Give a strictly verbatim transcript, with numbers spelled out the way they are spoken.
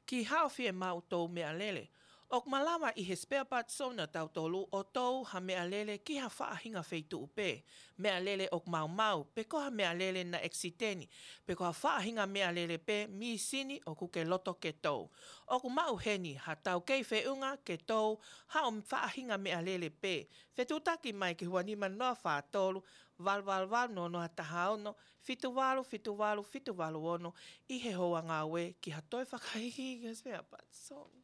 Ki hawhia mau tau mea lele. Ok malama i he spare part sona tau tolu o tau ha mea lele ki ha whaahinga feitu upe. Mea lele ok mau mau, pe ko ha mea lele na eksiteni, pe ko ha whaahinga mea lele pe mi sini o kuke loto ke tau. Ok mau heni ha tau kei whiunga ke tau ha o whaahinga mea lele pe. Whetutaki mai ki hua nima noa whaatolu, val val val no no hataha ono, fitu walu, fitu walu, fitu walu ono, i he hoa ngā we ki ha toi whakahihi i spare part sona.